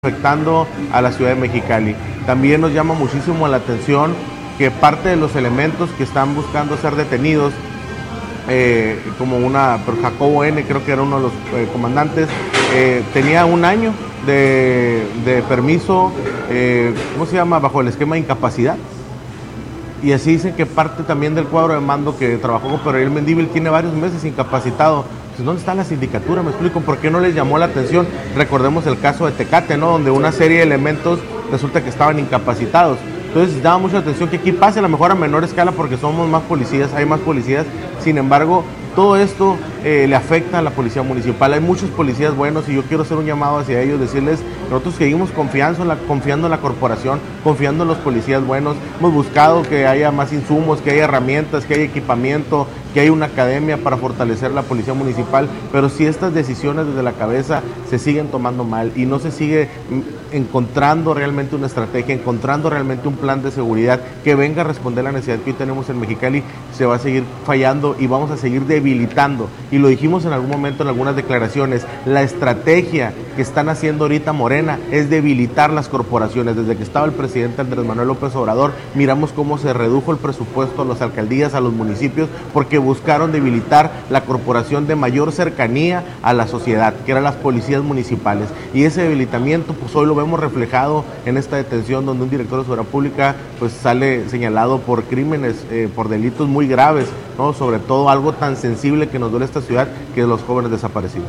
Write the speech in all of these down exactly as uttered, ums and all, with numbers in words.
afectando a la ciudad de Mexicali. También nos llama muchísimo la atención que parte de los elementos que están buscando ser detenidos, eh, como una, por Jacobo N., creo que era uno de los eh, comandantes, eh, tenía un año de, de permiso, eh, ¿cómo se llama?, bajo el esquema de incapacidad. Y así dicen que parte también del cuadro de mando que trabajó con Pedro Ariel Mendívil tiene varios meses incapacitado. Pues, ¿dónde está la sindicatura? Me explico, ¿por qué no les llamó la atención? Recordemos el caso de Tecate, ¿no?, donde una serie de elementos resulta que estaban incapacitados. Entonces daba mucha atención que aquí pase, a lo mejor a menor escala porque somos más policías, hay más policías. Sin embargo, todo esto eh, le afecta a la policía municipal. Hay muchos policías buenos y yo quiero hacer un llamado hacia ellos, decirles, nosotros seguimos confiando en, la, confiando en la corporación, confiando en los policías buenos. Hemos buscado que haya más insumos, que haya herramientas, que haya equipamiento, que haya una academia para fortalecer la policía municipal, pero si estas decisiones desde la cabeza se siguen tomando mal y no se sigue encontrando realmente una estrategia, encontrando realmente un plan de seguridad que venga a responder la necesidad que hoy tenemos en Mexicali, se va a seguir fallando y vamos a seguir debilitando. Y lo dijimos en algún momento en algunas declaraciones, la estrategia que están haciendo ahorita Morena es debilitar las corporaciones. Desde que estaba el presidente Andrés Manuel López Obrador, miramos cómo se redujo el presupuesto a las alcaldías, a los municipios, porque buscaron debilitar la corporación de mayor cercanía a la sociedad, que eran las policías municipales. Y ese debilitamiento, pues hoy lo vemos reflejado en esta detención donde un director de seguridad pública pues sale señalado por crímenes, eh, por delitos muy graves, ¿no?, sobre todo algo tan sensible que nos duele esta ciudad, que es los jóvenes desaparecidos.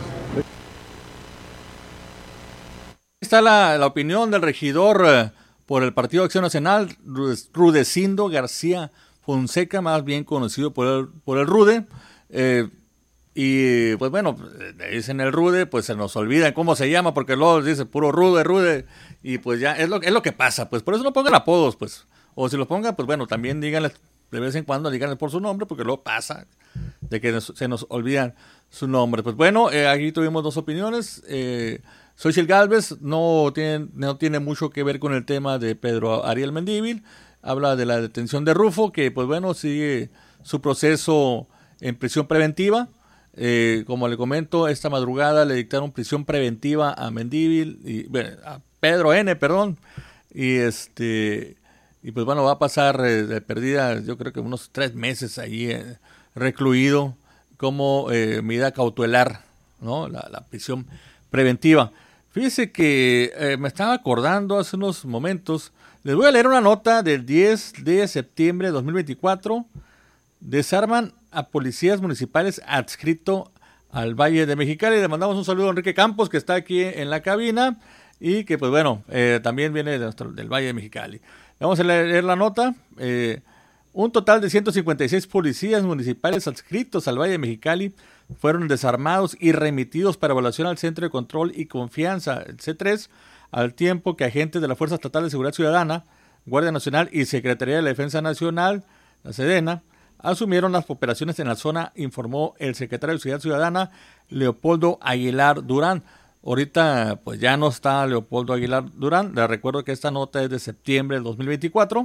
Está la, la opinión del regidor eh, por el Partido Acción Nacional, Rudecindo García Fonseca, más bien conocido por el, por el Rude, eh, y pues bueno, dicen el Rude, pues se nos olvida cómo se llama, porque luego dice puro Rude, Rude, y pues ya es lo, es lo que pasa, pues por eso no pongan apodos, pues, o si los pongan, pues bueno, también díganles, de vez en cuando díganles por su nombre, porque luego pasa de que nos, se nos olvidan su nombre. Pues bueno, eh, aquí tuvimos dos opiniones. eh, Xochitl Gálvez no tiene, no tiene mucho que ver con el tema de Pedro Ariel Mendívil. Habla de la detención de Rufo, que pues bueno, sigue su proceso en prisión preventiva. Eh, como le comento, esta madrugada le dictaron prisión preventiva a Mendívil, y, bueno, a Pedro N., perdón, y este y pues bueno, va a pasar eh, de perdida, yo creo que unos tres meses ahí eh, recluido como eh, medida cautelar, ¿no?, la, la prisión preventiva. Fíjese que eh, me estaba acordando hace unos momentos. Les voy a leer una nota del diez de septiembre de dos mil veinticuatro. Desarman a policías municipales adscrito al Valle de Mexicali. Le mandamos un saludo a Enrique Campos, que está aquí en la cabina y que, pues bueno, eh, también viene de nuestro, del Valle de Mexicali. Vamos a leer la nota. Eh, un total de ciento cincuenta y seis policías municipales adscritos al Valle de Mexicali fueron desarmados y remitidos para evaluación al Centro de Control y Confianza, el C tres, al tiempo que agentes de la Fuerza Estatal de Seguridad Ciudadana, Guardia Nacional y Secretaría de la Defensa Nacional, la Sedena, asumieron las operaciones en la zona, informó el secretario de Seguridad Ciudadana, Leopoldo Aguilar Durán. Ahorita pues ya no está Leopoldo Aguilar Durán. Les recuerdo que esta nota es de septiembre del dos mil veinticuatro.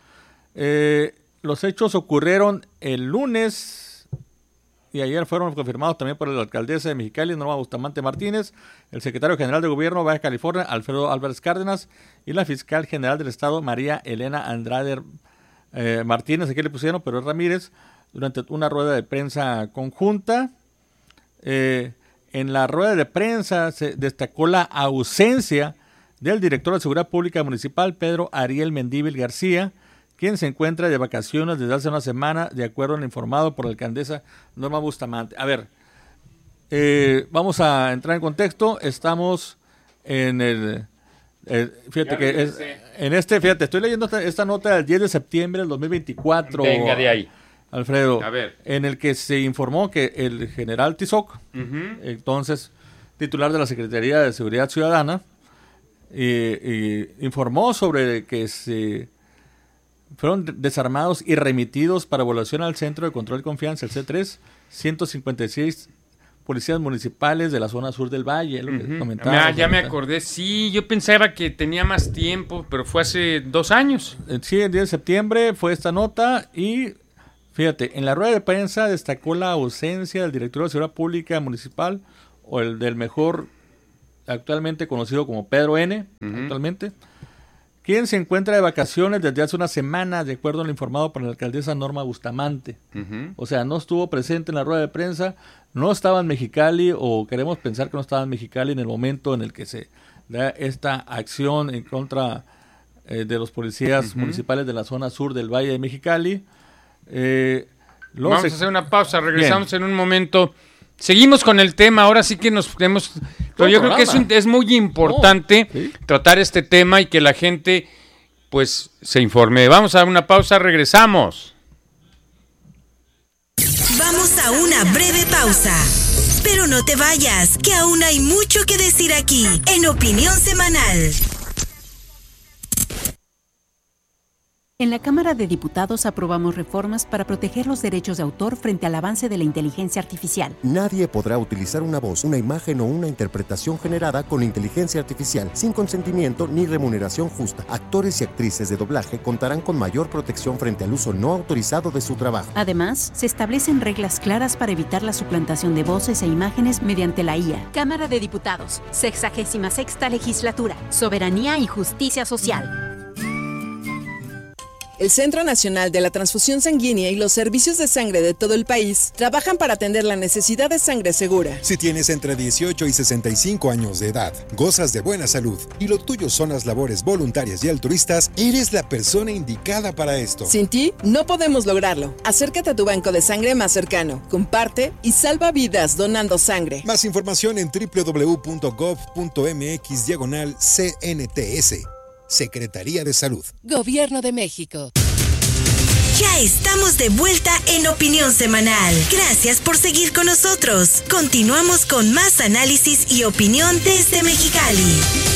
Eh, los hechos ocurrieron el lunes y ayer fueron confirmados también por la alcaldesa de Mexicali, Norma Bustamante Martínez, el secretario general de Gobierno de Baja California, Alfredo Álvarez Cárdenas, y la fiscal general del Estado, María Elena Andrade eh, Martínez, aquí le pusieron, pero es Ramírez, durante una rueda de prensa conjunta. Eh, en la rueda de prensa se destacó la ausencia del director de Seguridad Pública Municipal, Pedro Ariel Mendívil García, quien se encuentra de vacaciones desde hace una semana, de acuerdo a lo informado por la alcaldesa Norma Bustamante. A ver, eh, vamos a entrar en contexto. Estamos en el... Eh, fíjate ya que es, en este, fíjate, estoy leyendo esta, esta nota del diez de septiembre del dos mil veinticuatro. Venga de ahí. Alfredo, a ver. En el que se informó que el general Tizoc, uh-huh. entonces titular de la Secretaría de Seguridad Ciudadana, eh, eh, informó sobre que se fueron desarmados y remitidos para evaluación al Centro de Control y Confianza, el C tres, ciento cincuenta y seis policías municipales de la zona sur del Valle, lo que uh-huh. comentaba. Ah, ya me acordé, sí, yo pensaba que tenía más tiempo, pero fue hace dos años. Sí, el diez de septiembre fue esta nota y fíjate, en la rueda de prensa destacó la ausencia del director de Seguridad Pública Municipal o el del mejor actualmente conocido como Pedro N., uh-huh. actualmente, quien se encuentra de vacaciones desde hace una semana, de acuerdo a lo informado por la alcaldesa Norma Bustamante. Uh-huh. O sea, no estuvo presente en la rueda de prensa, no estaba en Mexicali, o queremos pensar que no estaba en Mexicali en el momento en el que se da esta acción en contra eh, de los policías uh-huh. municipales de la zona sur del Valle de Mexicali. Eh, Vamos ex- a hacer una pausa, regresamos Bien. en un momento. Seguimos con el tema, ahora sí que nos tenemos... Pero yo creo que es, un, es muy importante oh, ¿sí? tratar este tema y que la gente pues se informe. Vamos a dar una pausa, regresamos. Vamos a una breve pausa. Pero no te vayas, que aún hay mucho que decir aquí, en Opinión Semanal. En la Cámara de Diputados aprobamos reformas para proteger los derechos de autor frente al avance de la inteligencia artificial. Nadie podrá utilizar una voz, una imagen o una interpretación generada con inteligencia artificial sin consentimiento ni remuneración justa. Actores y actrices de doblaje contarán con mayor protección frente al uso no autorizado de su trabajo. Además, se establecen reglas claras para evitar la suplantación de voces e imágenes mediante la I A. Cámara de Diputados, sexagésima sexta legislatura, soberanía y justicia social. El Centro Nacional de la Transfusión Sanguínea y los servicios de sangre de todo el país trabajan para atender la necesidad de sangre segura. Si tienes entre dieciocho y sesenta y cinco años de edad, gozas de buena salud y lo tuyo son las labores voluntarias y altruistas, eres la persona indicada para esto. Sin ti, no podemos lograrlo. Acércate a tu banco de sangre más cercano, comparte y salva vidas donando sangre. Más información en doble u doble u doble u punto gov punto eme equis diagonal C N T S. Secretaría de Salud. Gobierno de México. Ya estamos de vuelta en Opinión Semanal. Gracias por seguir con nosotros. Continuamos con más análisis y opinión desde Mexicali.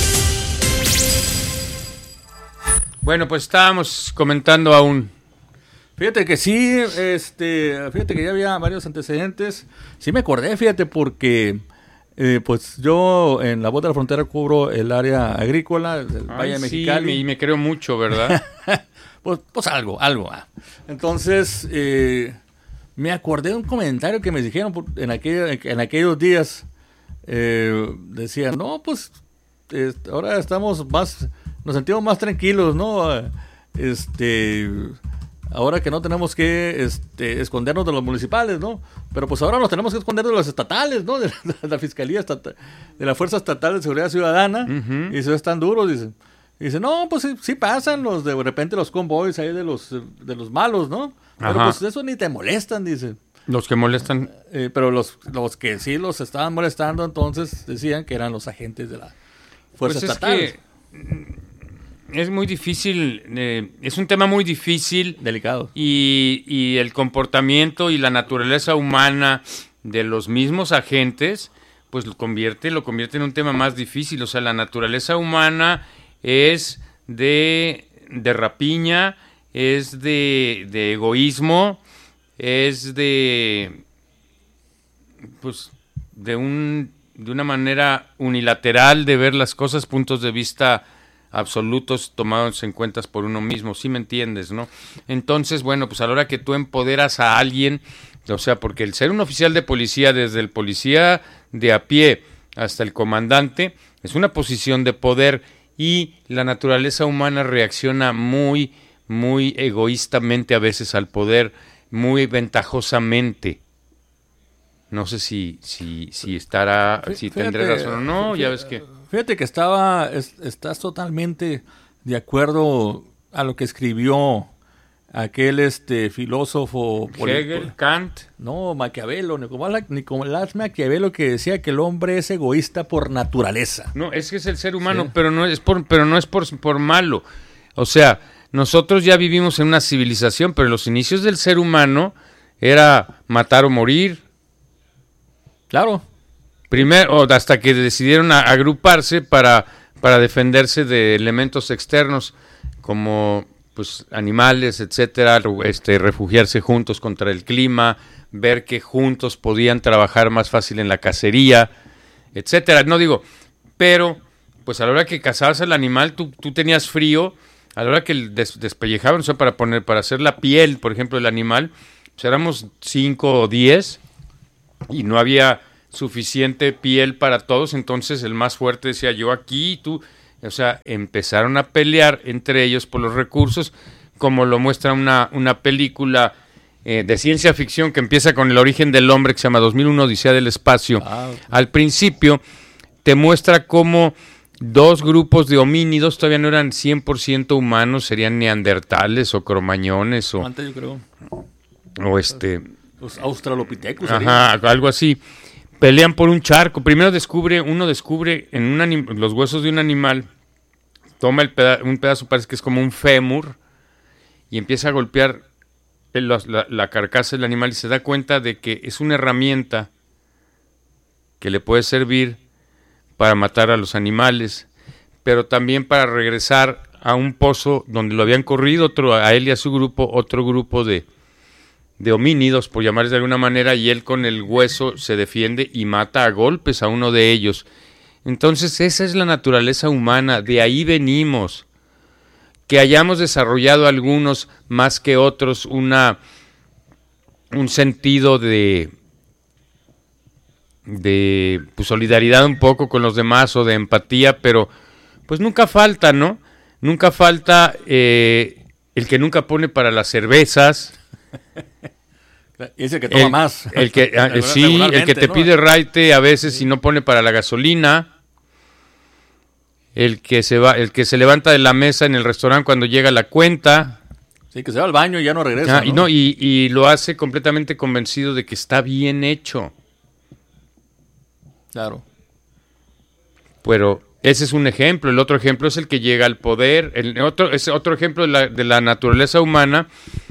Bueno, pues estábamos comentando aún. Fíjate que sí, este, fíjate que ya había varios antecedentes. Sí me acordé, fíjate, porque... Eh, pues yo en La Voz de la Frontera cubro el área agrícola del Valle de Mexicali. Sí, y me creo mucho, ¿verdad? pues, pues algo, algo. Ah. Entonces, eh, me acordé de un comentario que me dijeron en, aquel, en aquellos días. Eh, decían, no, pues eh, ahora estamos más, nos sentimos más tranquilos, ¿no? Este... Ahora que no tenemos que este, escondernos de los municipales, ¿no? Pero pues ahora nos tenemos que esconder de los estatales, ¿no? De la, de la Fiscalía Estatal, de la Fuerza Estatal de Seguridad Ciudadana. Uh-huh. Y se están duros, dice. Y dice, no, pues sí, sí pasan los de repente los convoys ahí de los, de los malos, ¿no? Pero Ajá. pues eso ni te molestan, dice. Los que molestan. Eh, pero los, los que sí los estaban molestando, entonces decían que eran los agentes de la Fuerza pues Estatal. Es que... Es muy difícil, eh, es un tema muy difícil. Delicado. Y, y el comportamiento y la naturaleza humana de los mismos agentes, pues lo convierte, lo convierte en un tema más difícil. O sea, la naturaleza humana es de, de rapiña, es de, de egoísmo, es de, pues, de, un, de una manera unilateral de ver las cosas, puntos de vista absolutos tomados en cuenta por uno mismo, ¿sí me entiendes, no? Entonces, bueno, pues a la hora que tú empoderas a alguien, o sea, porque el ser un oficial de policía, desde el policía de a pie hasta el comandante, es una posición de poder y la naturaleza humana reacciona muy, muy egoístamente a veces al poder, muy ventajosamente. No sé si, si, si estará, si fíjate, tendré razón o no, fíjate, ya ves que... Fíjate que estaba, es, estás totalmente de acuerdo a lo que escribió aquel este filósofo... Hegel, poli, Kant. No, Maquiavelo, Nicolás, Nicolás Maquiavelo, que decía que el hombre es egoísta por naturaleza. No, es que es el ser humano, sí. pero no es por, pero no es por, por malo. O sea, nosotros ya vivimos en una civilización, pero los inicios del ser humano era matar o morir. Claro. Primero, hasta que decidieron a, agruparse para, para defenderse de elementos externos como pues animales, etcétera, este, refugiarse juntos contra el clima, ver que juntos podían trabajar más fácil en la cacería, etcétera. No digo, pero pues a la hora que cazabas al animal, tú, tú tenías frío, a la hora que des, despellejaban, o sea, para poner, para hacer la piel, por ejemplo, del animal, pues éramos cinco o diez y no había suficiente piel para todos, entonces el más fuerte decía yo aquí, tú, o sea, empezaron a pelear entre ellos por los recursos, como lo muestra una, una película eh, de ciencia ficción que empieza con el origen del hombre, que se llama dos mil uno, Odisea del Espacio. Ah, okay. Al principio te muestra cómo dos grupos de homínidos todavía no eran cien por ciento humanos, serían neandertales o cromañones o... Antes yo creo. O este... Los australopithecus. Ajá, algo así. Pelean por un charco. Primero descubre, uno descubre en un anim, los huesos de un animal, toma el peda- un pedazo, parece que es como un fémur, y empieza a golpear el, la, la carcasa del animal y se da cuenta de que es una herramienta que le puede servir para matar a los animales, pero también para regresar a un pozo donde lo habían corrido otro, a él y a su grupo, otro grupo de de homínidos, por llamarles de alguna manera, y él con el hueso se defiende y mata a golpes a uno de ellos. Entonces esa es la naturaleza humana, de ahí venimos. Que hayamos desarrollado algunos más que otros una un sentido de de pues, solidaridad un poco con los demás o de empatía, pero pues nunca falta, ¿no? Nunca falta eh, el que nunca pone para las cervezas. Es el que toma el, más. El que, eh, sí, el que te ¿no? pide raite a veces sí. Y no pone para la gasolina. El que se va, el que se levanta de la mesa en el restaurante cuando llega la cuenta. Sí, que se va al baño y ya no regresa. Ah, ¿no? Y, no, y, y lo hace completamente convencido de que está bien hecho. Claro. Pero ese es un ejemplo. El otro ejemplo es el que llega al poder. El otro, es otro ejemplo de la, de la naturaleza humana.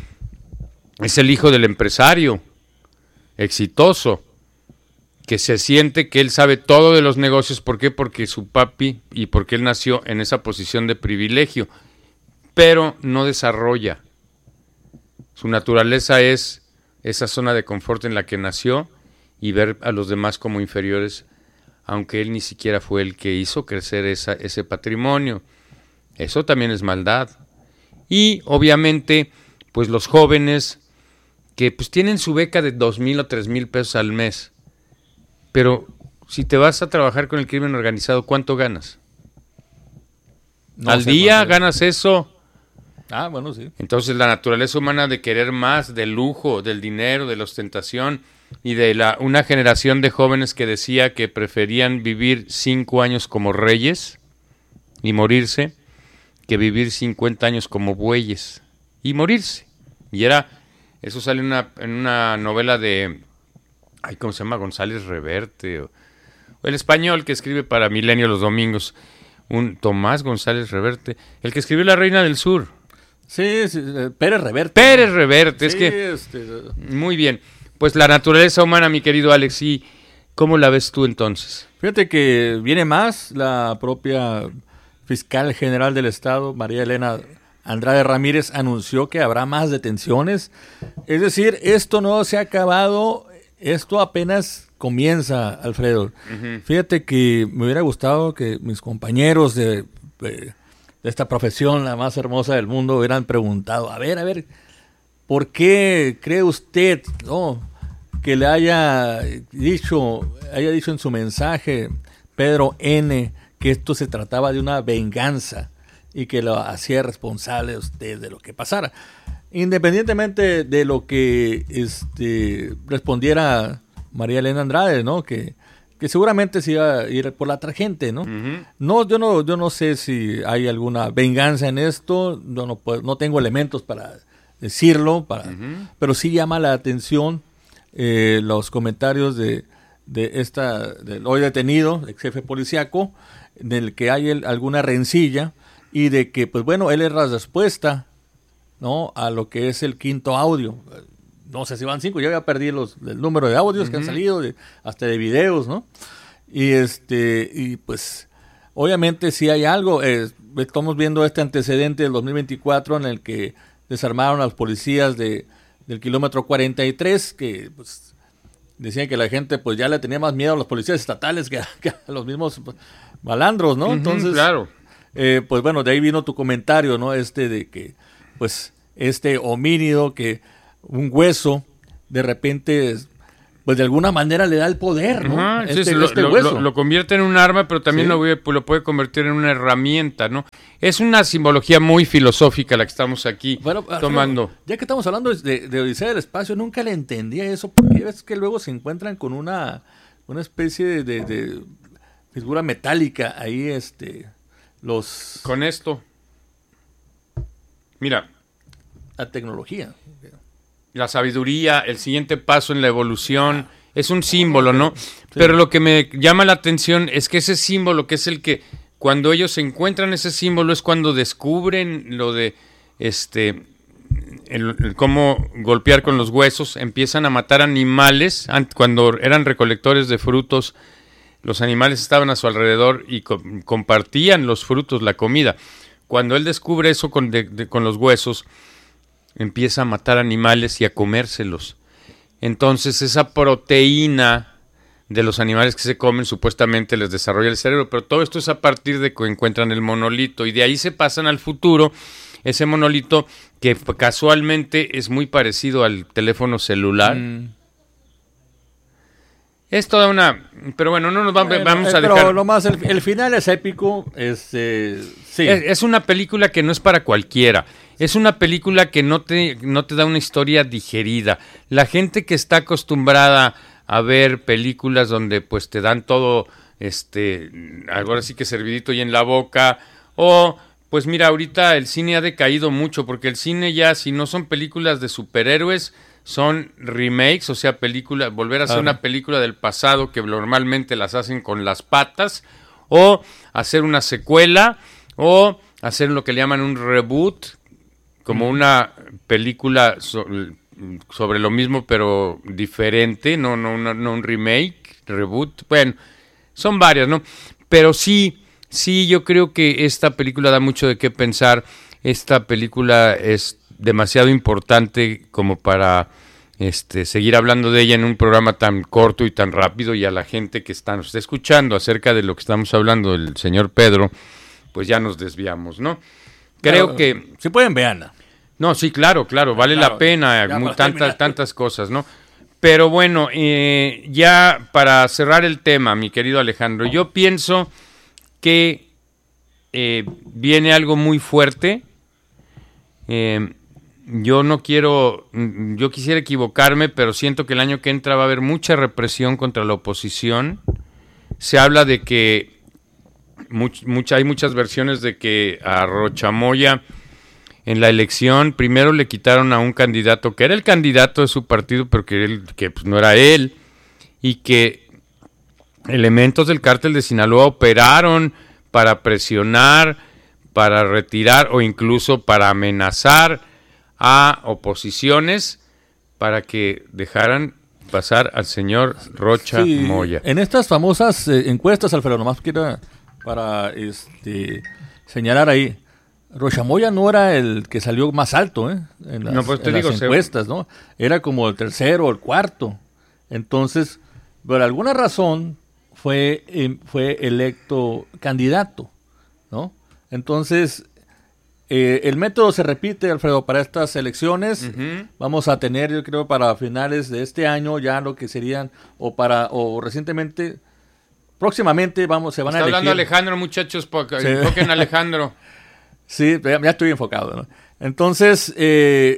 Es el hijo del empresario exitoso, que se siente que él sabe todo de los negocios. ¿Por qué? Porque su papi y porque él nació en esa posición de privilegio, pero no desarrolla. Su naturaleza es esa zona de confort en la que nació y ver a los demás como inferiores, aunque él ni siquiera fue el que hizo crecer esa, ese patrimonio. Eso también es maldad. Y obviamente, pues los jóvenes que pues tienen su beca de dos mil o tres mil pesos al mes, pero si te vas a trabajar con el crimen organizado, ¿cuánto ganas? No al día ganas eso. Ah, bueno, sí. Entonces la naturaleza humana de querer más, del lujo, del dinero, de la ostentación y de la una generación de jóvenes que decía que preferían vivir cinco años como reyes y morirse que vivir cincuenta años como bueyes y morirse. Y era, eso sale en una, en una novela de, ay, ¿cómo se llama? González Reverte, o, o el español que escribe para Milenio los domingos, un Tomás González Reverte, el que escribió La Reina del Sur. Sí, sí, Pérez Reverte. Pérez Reverte, sí, es que, este... muy bien. Pues la naturaleza humana, mi querido Alex, ¿y cómo la ves tú entonces? Fíjate que viene más la propia fiscal general del Estado, María Elena Andrade Ramírez, anunció que habrá más detenciones. Es decir, esto no se ha acabado, esto apenas comienza, Alfredo. Uh-huh. Fíjate que me hubiera gustado que mis compañeros de, de, de esta profesión, la más hermosa del mundo, hubieran preguntado, a ver, a ver, ¿por qué cree usted, no, que le haya dicho, haya dicho en su mensaje Pedro N., que esto se trataba de una venganza y que lo hacía responsable usted de lo que pasara? Independientemente de lo que este, respondiera María Elena Andrade, ¿no? Que, que seguramente se iba a ir por la gente, ¿no? Uh-huh. No, yo no, yo no sé si hay alguna venganza en esto, yo no puedo, no tengo elementos para decirlo, para, uh-huh. pero sí llama la atención eh, los comentarios de, de esta, del hoy detenido, ex jefe policíaco, del que hay el, alguna rencilla y de que, pues bueno, él es la respuesta, ¿no?, a lo que es el quinto audio. No sé si van cinco, yo ya perdí los, el número de audios uh-huh. que han salido, de, hasta de videos, ¿no? Y este, y pues, obviamente sí hay algo, eh, estamos viendo este antecedente del dos mil veinticuatro en el que desarmaron a los policías de, del kilómetro cuarenta y tres, que pues decían que la gente pues ya le tenía más miedo a los policías estatales que a, que a los mismos malandros, ¿no? Uh-huh, entonces, claro. Eh, pues bueno, de ahí vino tu comentario, ¿no? Este de que, pues, este homínido, que un hueso de repente pues de alguna manera le da el poder, ¿no? Ajá, este, sí, lo, este lo, hueso. lo, lo convierte en un arma, pero también ¿Sí? lo, lo puede convertir en una herramienta, ¿no? Es una simbología muy filosófica la que estamos aquí bueno, tomando. Alfredo, ya que estamos hablando de, de Odisea del Espacio, nunca le entendía eso, porque ves que luego se encuentran con una, una especie de, de, de figura metálica ahí, este, los... Con esto, mira, la tecnología. la sabiduría, el siguiente paso en la evolución, es un símbolo, ¿no? Sí. Pero lo que me llama la atención es que ese símbolo, que es el que, cuando ellos encuentran ese símbolo, es cuando descubren lo de, este, el, el cómo golpear con los huesos, empiezan a matar animales, cuando eran recolectores de frutos, los animales estaban a su alrededor y co- compartían los frutos, la comida. Cuando él descubre eso con, de, de, con los huesos, empieza a matar animales y a comérselos. Entonces esa proteína de los animales que se comen supuestamente les desarrolla el cerebro, pero todo esto es a partir de que encuentran el monolito y de ahí se pasan al futuro, ese monolito que casualmente es muy parecido al teléfono celular. Mm. Es toda una... Pero bueno, no nos va, bueno, vamos a pero dejar... Pero nomás el, el final es épico. Es, eh, sí. es, es una película que no es para cualquiera. Es una película que no te, no te da una historia digerida. La gente que está acostumbrada a ver películas donde pues te dan todo, este, ahora sí que servidito y en la boca, o pues mira, ahorita el cine ha decaído mucho, porque el cine ya, si no son películas de superhéroes, son remakes, o sea, películas, volver a hacer una película del pasado que normalmente las hacen con las patas, o hacer una secuela, o hacer lo que le llaman un reboot, como una película so, sobre lo mismo pero diferente, no, no, no, no un remake, reboot, bueno, son varias, ¿no? Pero sí, sí, yo creo que esta película da mucho de qué pensar. Esta película es demasiado importante como para este, seguir hablando de ella en un programa tan corto y tan rápido, y a la gente que está, nos está escuchando acerca de lo que estamos hablando del señor Pedro, pues ya nos desviamos, ¿no? Creo Pero, que... si pueden, veanla. No, sí, claro, claro, vale claro, la pena, muy, tantas, tantas cosas, ¿no? Pero bueno, eh, ya para cerrar el tema, mi querido Alejandro, yo pienso que eh, viene algo muy fuerte. Eh, yo no quiero, yo quisiera equivocarme, pero siento que el año que entra va a haber mucha represión contra la oposición. Se habla de que much, mucha, hay muchas versiones de que a Rochamoya en la elección primero le quitaron a un candidato que era el candidato de su partido, pero que, él, que pues, no era él, y que elementos del cártel de Sinaloa operaron para presionar, para retirar o incluso para amenazar a oposiciones para que dejaran pasar al señor Rocha sí, Moya. En estas famosas eh, encuestas, Alfredo, nomás quiero para este, señalar ahí, Rocha Moya no era el que salió más alto, ¿eh? En las, no, pues te en digo, las encuestas, ¿no? Era como el tercero o el cuarto. Entonces, por alguna razón, fue, eh, fue electo candidato, ¿no? Entonces, eh, el método se repite, Alfredo, para estas elecciones. Uh-huh. Vamos a tener, yo creo, para finales de este año ya lo que serían, o para, o recientemente, próximamente vamos, se van Está a elegir. Está hablando Alejandro, muchachos, porque sí. Enfoquen a Alejandro. Sí, ya, ya estoy enfocado, ¿no? Entonces, eh,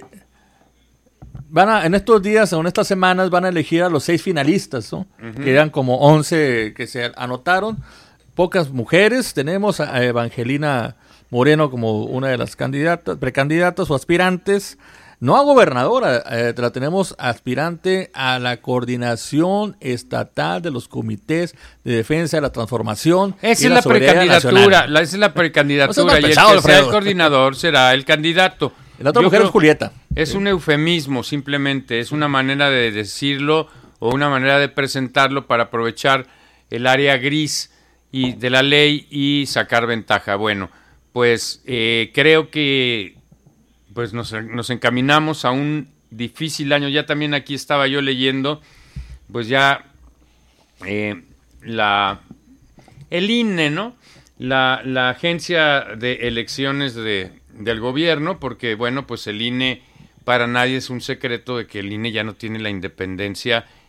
van a, en estos días o en estas semanas van a elegir a los seis finalistas, ¿no? Uh-huh. Que eran como once que se anotaron. Pocas mujeres. Tenemos a Evangelina Moreno como una de las candidatas, precandidatas o aspirantes. No a gobernadora, eh, la tenemos aspirante a la coordinación estatal de los comités de defensa de la transformación. Esa es la, la precandidatura, la, esa es la precandidatura, no y pesado, el que sea el coordinador será el candidato. La otra Yo mujer es Julieta. Es sí. un eufemismo, simplemente, es una manera de decirlo o una manera de presentarlo para aprovechar el área gris y de la ley y sacar ventaja. Bueno, pues eh, creo que pues nos, nos encaminamos a un difícil año. Ya también aquí estaba yo leyendo, pues ya eh, la el I N E, ¿no? La, la agencia de elecciones de, del gobierno, porque bueno, pues el I N E para nadie es un secreto de que el I N E ya no tiene la independencia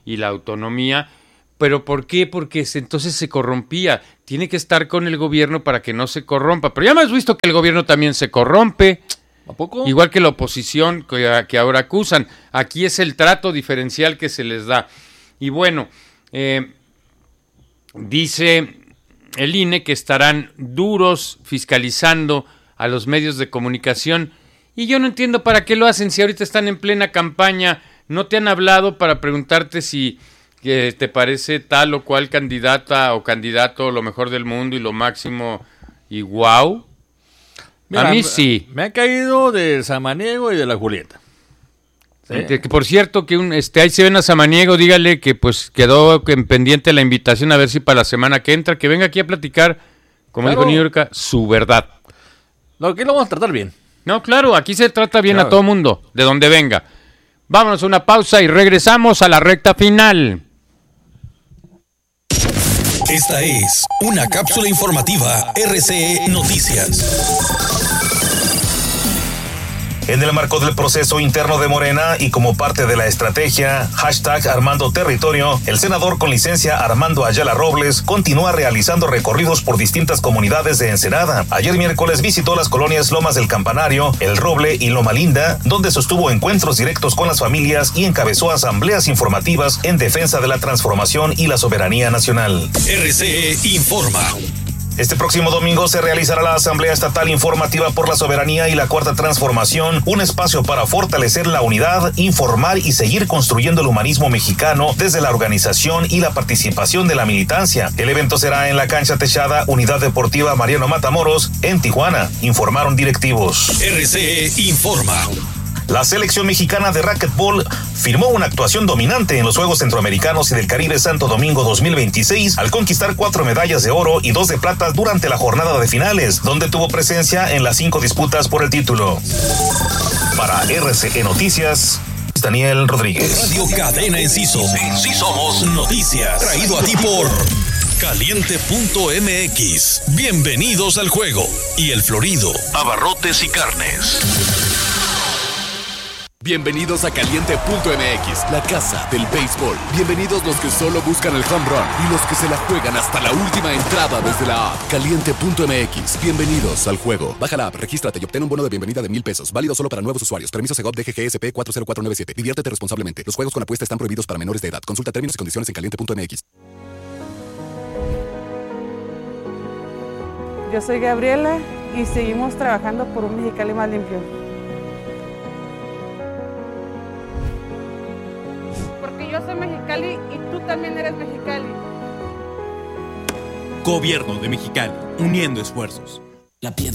y la autonomía. ¿Pero por qué? Porque se, entonces se corrompía. Tiene que estar con el gobierno para que no se corrompa. Pero ya hemos visto que el gobierno también se corrompe. ¿A poco? Igual que la oposición que, que ahora acusan. Aquí es el trato diferencial que se les da. Y bueno, eh, dice el I N E que estarán duros fiscalizando a los medios de comunicación. Y yo no entiendo para qué lo hacen si ahorita están en plena campaña. No te han hablado para preguntarte si que te parece tal o cual candidata o candidato lo mejor del mundo y lo máximo y wow. Mira, a mí sí. Me ha caído de Samaniego y de la Julieta. ¿Sí? Que, que por cierto que un, este ahí se ven a Samaniego, dígale que pues quedó en pendiente la invitación a ver si para la semana que entra que venga aquí a platicar, como Claro. dijo Niurka, su verdad. Lo que lo vamos a tratar bien. No, claro, aquí se trata bien Claro. a todo mundo, de donde venga. Vámonos a una pausa y regresamos a la recta final. Esta es una cápsula informativa R C E Noticias. En el marco del proceso interno de Morena y como parte de la estrategia hashtag Armando Territorio, el senador con licencia Armando Ayala Robles continúa realizando recorridos por distintas comunidades de Ensenada. Ayer miércoles visitó las colonias Lomas del Campanario, El Roble y Loma Linda, donde sostuvo encuentros directos con las familias y encabezó asambleas informativas en defensa de la transformación y la soberanía nacional. R C E informa. Este próximo domingo se realizará la Asamblea Estatal Informativa por la Soberanía y la Cuarta Transformación, un espacio para fortalecer la unidad, informar y seguir construyendo el humanismo mexicano desde la organización y la participación de la militancia. El evento será en la cancha techada Unidad Deportiva Mariano Matamoros, en Tijuana, informaron directivos. R C E informa. La selección mexicana de racquetball firmó una actuación dominante en los Juegos Centroamericanos y del Caribe Santo Domingo dos mil veintiséis al conquistar cuatro medallas de oro y dos de plata durante la jornada de finales, donde tuvo presencia en las cinco disputas por el título. Para R C E Noticias, Daniel Rodríguez. Radio Cadena Enciso. Sí somos noticias. Traído a ti por Caliente punto M X. Bienvenidos al juego. Y El Florido. Abarrotes y carnes. Bienvenidos a Caliente punto M X, la casa del béisbol. Bienvenidos los que solo buscan el home run y los que se la juegan hasta la última entrada desde la app. Caliente punto M X, bienvenidos al juego. Baja la app, regístrate y obtén un bono de bienvenida de mil pesos. Válido solo para nuevos usuarios. Permiso Segov D G G S P cuatro cero cuatro nueve siete. Diviértete responsablemente. Los juegos con apuesta están prohibidos para menores de edad. Consulta términos y condiciones en Caliente punto M X. Yo soy Gabriela y seguimos trabajando por un Mexicali más limpio. Porque yo soy Mexicali y tú también eres Mexicali. Gobierno de Mexicali, uniendo esfuerzos. La piedra